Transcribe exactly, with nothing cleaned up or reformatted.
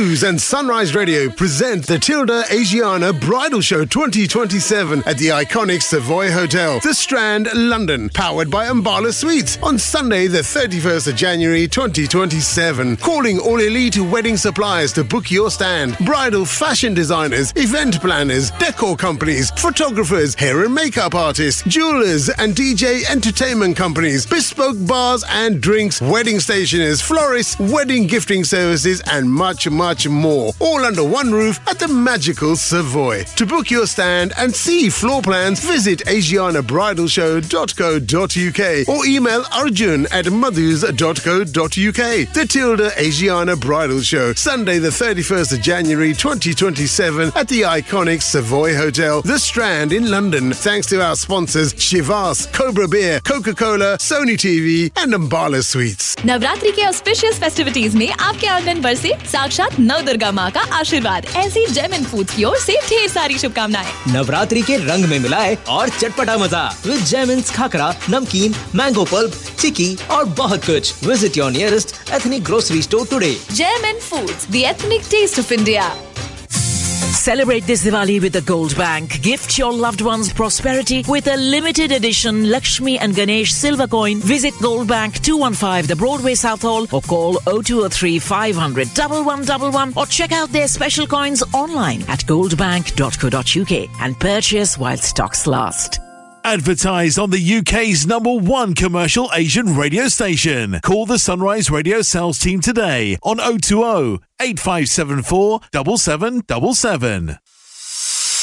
Cruise and Sunrise Radio present the Tilda Asiana Bridal Show twenty twenty-seven at the iconic Savoy Hotel, The Strand, London, powered by Ambala Suites on Sunday the thirty-first of January twenty twenty-seven. Calling all elite wedding suppliers to book your stand. Bridal fashion designers, event planners, decor companies, photographers, hair and makeup artists, jewelers and D J entertainment companies, bespoke bars and drinks, wedding stationers, florists, wedding gifting services and much, much more. All under one roof at the magical Savoy. To book your stand and see floor plans, visit asiana bridal show dot co dot uk or email arjun at madhus dot co dot uk. The Tilda Asiana Bridal Show, Sunday the thirty-first of January twenty twenty-seven at the iconic Savoy Hotel, The Strand in London. Thanks to our sponsors Shivas, Cobra Beer, Coca-Cola, Sony T V and Ambala Suites. Navratri के auspicious festivities में आपके आंगन पर से साक्षात नव दुर्गा माँ का आशीर्वाद। ऐसी जेमिन फूड्स की ओर से ढेर सारी शुभकामनाएं। नवरात्रि के रंग में मिलाए और चटपटा मजा विद जेमिन्स खाकरा, नमकीन, मैंगो पल्प, चिक्की और बहुत कुछ। Visit your nearest ethnic grocery store today. Gemin Foods, the ethnic taste of India. Celebrate this Diwali with the Gold Bank. Gift your loved ones prosperity with a limited edition Lakshmi and Ganesh silver coin. Visit Gold Bank two one five, the Broadway South Hall, or call oh two oh three, five hundred, one one one one, or check out their special coins online at goldbank dot co dot uk and purchase while stocks last. Advertise on the U K's number one commercial Asian radio station. Call the Sunrise Radio sales team today on oh two oh, eight five seven four, seven seven seven seven.